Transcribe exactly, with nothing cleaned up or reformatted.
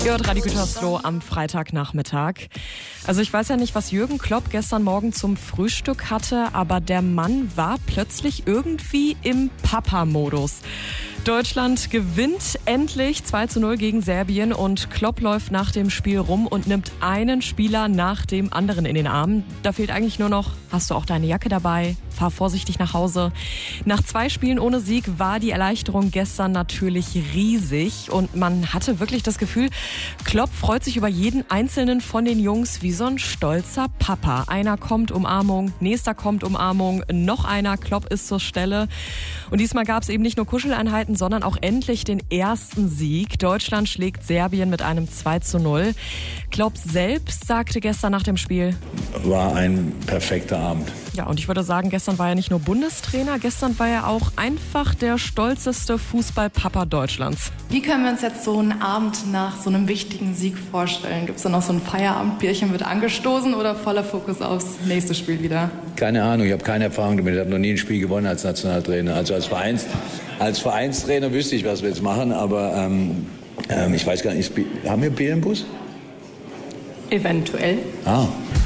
Ihr hört Radio Gütersloh am Freitagnachmittag. Also ich weiß ja nicht, was Jürgen Klopp gestern Morgen zum Frühstück hatte, aber der Mann war plötzlich irgendwie im Papa-Modus. Deutschland gewinnt endlich zwei zu null gegen Serbien und Klopp läuft nach dem Spiel rum und nimmt einen Spieler nach dem anderen in den Arm. Da fehlt eigentlich nur noch, hast du auch deine Jacke dabei? Fahr vorsichtig nach Hause. Nach zwei Spielen ohne Sieg war die Erleichterung gestern natürlich riesig und man hatte wirklich das Gefühl, Klopp freut sich über jeden einzelnen von den Jungs wie so ein stolzer Papa. Einer kommt, Umarmung, nächster kommt, Umarmung, noch einer, Klopp ist zur Stelle. Und diesmal gab es eben nicht nur Kuscheleinheiten, sondern auch endlich den ersten Sieg. Deutschland schlägt Serbien mit einem zwei zu null. Klopp selbst sagte gestern nach dem Spiel: War ein perfekter Abend. Ja, und ich würde sagen, gestern war er nicht nur Bundestrainer, gestern war er auch einfach der stolzeste Fußballpapa Deutschlands. Wie können wir uns jetzt so einen Abend nach so einem wichtigen Sieg vorstellen? Gibt es da noch so ein Feierabendbierchen, wird angestoßen oder voller Fokus aufs nächste Spiel wieder? Keine Ahnung, ich habe keine Erfahrung damit. Ich habe noch nie ein Spiel gewonnen als Nationaltrainer. Also als, Vereins, als Vereinstrainer wüsste ich, was wir jetzt machen, aber ähm, ähm, ich weiß gar nicht, ist, haben wir Bier im Bus? Eventuell. Ah.